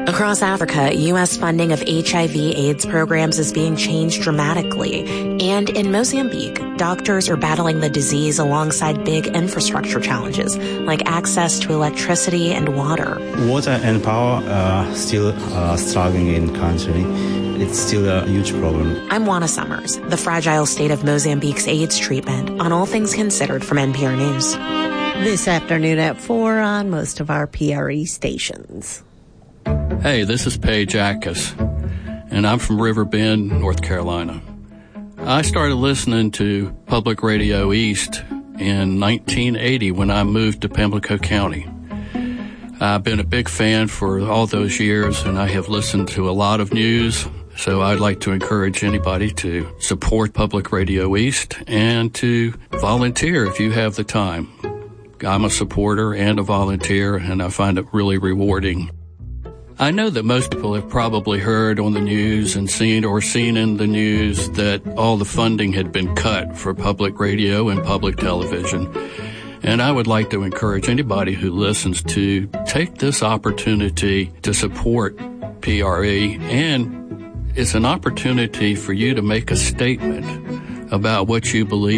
Across Africa, U.S. funding of HIV/AIDS programs is being changed dramatically. And in Mozambique, doctors are battling the disease alongside big infrastructure challenges, like access to electricity and water. Water and power are still struggling in the country. It's still a huge problem. I'm Juana Summers, the fragile state of Mozambique's AIDS treatment on All Things Considered from NPR News. This afternoon at 4 on most of our PRE stations. Hey, this is Paige Atkins, and I'm from River Bend, North Carolina. I started listening to Public Radio East in 1980 when I moved to Pamlico County. I've been a big fan for all those years, and I have listened to a lot of news, so I'd like to encourage anybody to support Public Radio East and to volunteer if you have the time. I'm a supporter and a volunteer, and I find it really rewarding. I know that most people have probably heard on the news and seen in the news that all the funding had been cut for public radio and public television. And I would like to encourage anybody who listens to take this opportunity to support PRE. And it's an opportunity for you to make a statement about what you believe